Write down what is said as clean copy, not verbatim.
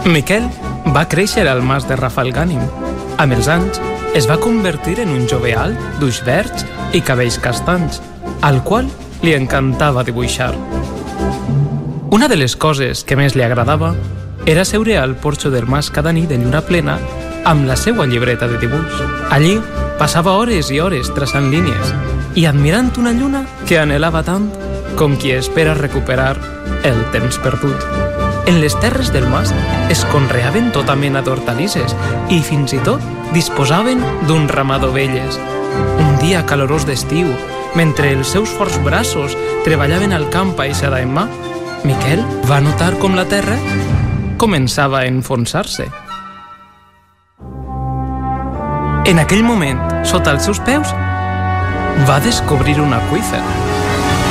Miquel va créixer al mas de Rafelgànim. Amb els anys, es va convertir en un jove alt, d'ulls verds i cabells castanys, al qual li encantava dibuixar. Una de les coses que més li agradava era seure al porxo del mas cada nit de lluna plena amb la seva llibreta de dibuix. Allí passava hores i hores traçant línies i admirant una lluna que anhelava tant com qui espera recuperar el temps perdut. En les terres del mas es conreaven tota mena d'hortalisses i fins i tot disposaven d'un ramat d'ovelles. Un dia calorós d'estiu, mentre els seus forts braços treballaven al camp aixada en mà, Miquel va notar com la terra començava a enfonsar-se. En aquell moment, sota els seus peus, va descobrir un aqüífer.